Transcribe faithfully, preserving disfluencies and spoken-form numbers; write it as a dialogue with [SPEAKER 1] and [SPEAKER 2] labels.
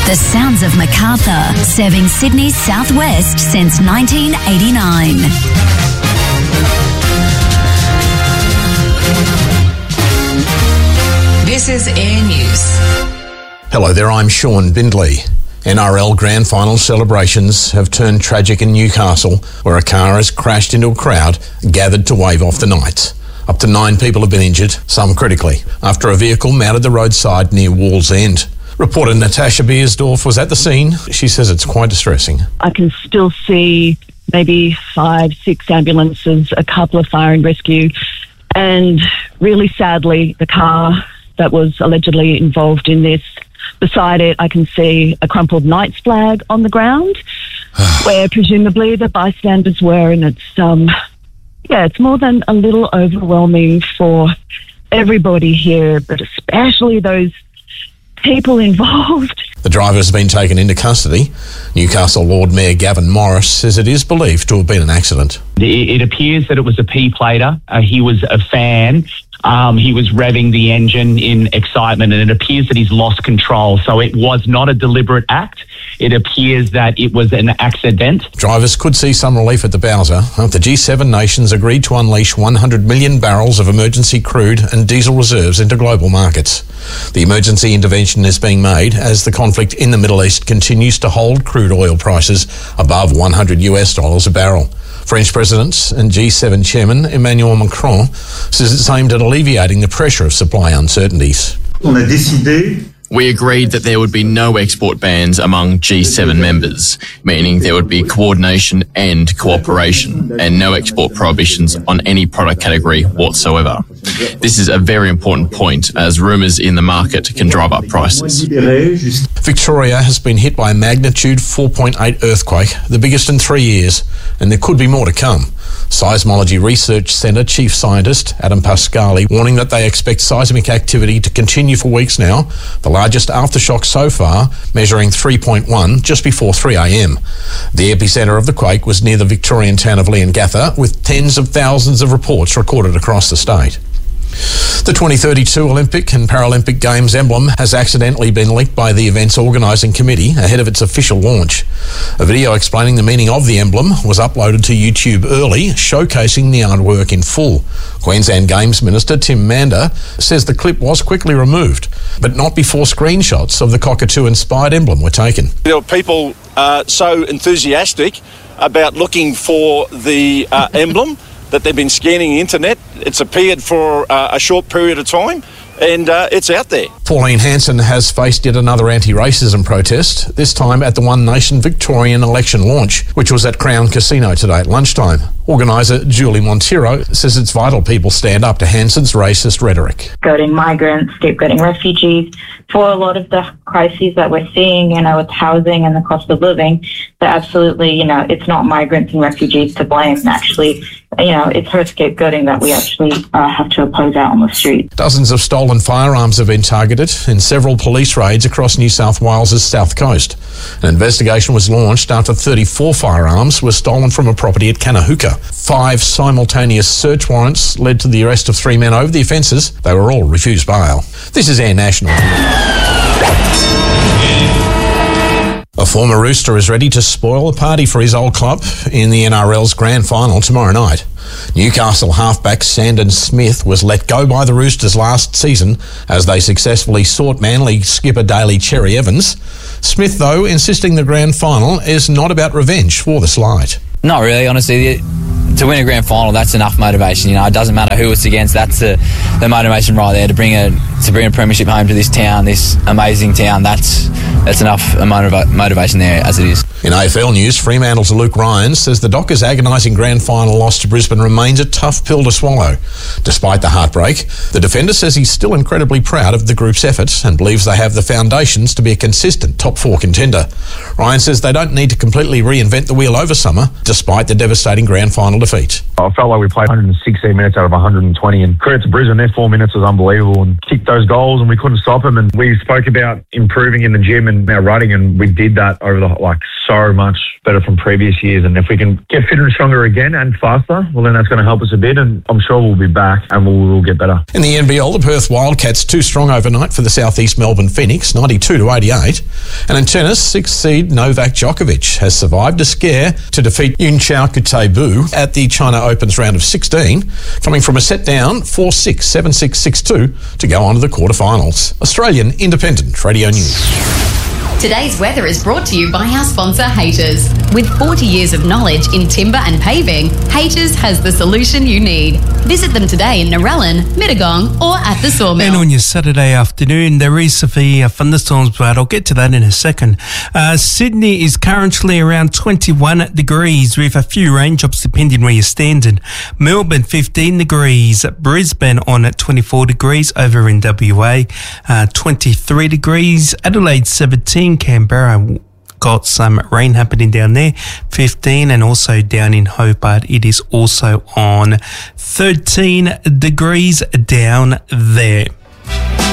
[SPEAKER 1] The sounds of Macarthur, serving Sydney's southwest since nineteen eighty-nine.
[SPEAKER 2] This is Air News.
[SPEAKER 3] Hello there, I'm Sean Bindley. N R L Grand Final celebrations have turned tragic in Newcastle, where a car has crashed into a crowd gathered to wave off the Knights. Up to nine people have been injured, some critically, after a vehicle mounted the roadside near Wall's End. Reporter Natasha Beersdorf was at the scene. She says it's quite distressing.
[SPEAKER 4] I can still see maybe five, six ambulances, a couple of fire and rescue, and really sadly, the car that was allegedly involved in this, beside it, I can see a crumpled Knights flag on the ground, where presumably the bystanders were, and it's, um, yeah, it's more than a little overwhelming for everybody here, but especially those people involved.
[SPEAKER 3] The driver has been taken into custody. Newcastle Lord Mayor Gavin Morris says it is believed to have been an accident.
[SPEAKER 5] It appears that it was a P-plater. Uh, he was a fan. Um, he was revving the engine in excitement, and it appears that he's lost control. So it was not a deliberate act. It appears that it was an accident. Drivers could see some relief at the Bowser after the G seven nations agreed to unleash one hundred million barrels of emergency crude and diesel reserves into global markets. The emergency intervention is being made as the conflict in the Middle East continues to hold crude oil prices above one hundred US dollars a barrel. French President and G seven Chairman Emmanuel Macron says it's aimed at alleviating the pressure of supply uncertainties.
[SPEAKER 6] On a décidé
[SPEAKER 7] We agreed that there would be no export bans among G seven members, meaning there would be coordination and cooperation, and no export prohibitions on any product category whatsoever. This is a very important point, as rumours in the market can drive up prices.
[SPEAKER 3] Victoria has been hit by a magnitude four point eight earthquake, the biggest in three years, and there could be more to come. Seismology Research Centre Chief Scientist Adam Pascali warning that they expect seismic activity to continue for weeks now, the largest aftershock so far, measuring three point one just before three a m. The epicentre of the quake was near the Victorian town of Leongatha, with tens of thousands of reports recorded across the state. The twenty thirty-two Olympic and Paralympic Games emblem has accidentally been leaked by the event's organising committee ahead of its official launch. A video explaining the meaning of the emblem was uploaded to YouTube early, showcasing the artwork in full. Queensland Games Minister Tim Mander says the clip was quickly removed, but not before screenshots of the cockatoo-inspired emblem were taken.
[SPEAKER 8] There were people uh, so enthusiastic about looking for the uh, emblem that they've been scanning the internet. It's appeared for uh, a short period of time, and uh, it's out there.
[SPEAKER 3] Pauline Hanson has faced yet another anti-racism protest, this time at the One Nation Victorian election launch, which was at Crown Casino today at lunchtime. Organiser Julie Montero says it's vital people stand up to Hanson's racist rhetoric.
[SPEAKER 9] Scapegoating migrants, scapegoating refugees, for a lot of the crises that we're seeing, you know, with housing and the cost of living, that absolutely, you know, it's not migrants and refugees to blame. Actually, you know, it's her scapegoating that we actually uh, have to oppose out on the street.
[SPEAKER 3] Dozens of stolen firearms have been targeted in several police raids across New South Wales' south coast. An investigation was launched after thirty-four firearms were stolen from a property at Canahuka. Five simultaneous search warrants led to the arrest of three men over the offences. They were all refused bail. This is Air National. A former Rooster is ready to spoil a party for his old club in the N R L's Grand Final tomorrow night. Newcastle halfback Sandon Smith was let go by the Roosters last season as they successfully sought Manly skipper Daly Cherry Evans. Smith, though, insisting the Grand Final is not about revenge for the slight.
[SPEAKER 10] Not really, honestly. To win a grand final, that's enough motivation. You know, it doesn't matter who it's against. That's the, the motivation right there to bring a to bring a premiership home to this town, this amazing town. That's that's enough motiva- motivation there as it is.
[SPEAKER 3] In A F L news, Fremantle's Luke Ryan says the Dockers' agonising grand final loss to Brisbane remains a tough pill to swallow. Despite the heartbreak, the defender says he's still incredibly proud of the group's efforts and believes they have the foundations to be a consistent top four contender. Ryan says they don't need to completely reinvent the wheel over summer, despite the devastating grand final defeat defeat.
[SPEAKER 6] I felt like we played one hundred sixteen minutes out of one hundred twenty, and credit to Brisbane, their four minutes was unbelievable and kicked those goals and we couldn't stop them. And we spoke about improving in the gym and our running, and we did that over the, like so much better from previous years. And if we can get fitter and stronger again and faster, well then that's going to help us a bit, and I'm sure we'll be back and we'll, we'll get better.
[SPEAKER 3] In the N B L, the Perth Wildcats too strong overnight for the South East Melbourne Phoenix, ninety-two to eighty-eight. And in tennis, sixth seed Novak Djokovic has survived a scare to defeat Yun Chao Kutebu at the China Open's round of sixteen, coming from a set down four six, seven six, six two to go on to the quarterfinals. Australian Independent Radio News.
[SPEAKER 11] Today's weather is brought to you by our sponsor, Haters. With forty years of knowledge in timber and paving, Haters has the solution you need. Visit them today in Narellan, Mittagong or at the Sawmill.
[SPEAKER 12] And on your Saturday afternoon, there is severe thunderstorms, but I'll get to that in a second. Uh, Sydney is currently around twenty-one degrees with a few raindrops depending where you're standing. Melbourne, fifteen degrees. Brisbane on at twenty-four degrees over in W A. Uh, twenty-three degrees. Adelaide, seventeen. Canberra got some rain happening down there, fifteen, and also down in Hobart it is also on thirteen degrees down there.